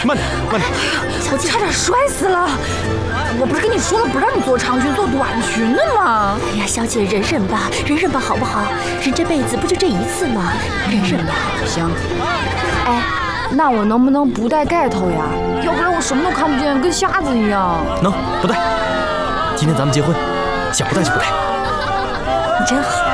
慢点，慢点！ 我差点摔死了！我不是跟你说了不让你做长裙，做短裙的吗？ 哎呀，小姐忍忍吧，忍忍吧，好不好？人这辈子不就这一次吗？忍忍吧。 行。哎，那我能不能不戴盖头呀？要不然我什么都看不见，跟瞎子一样。 能，不戴。今天咱们结婚，想不戴就不戴。 你真好。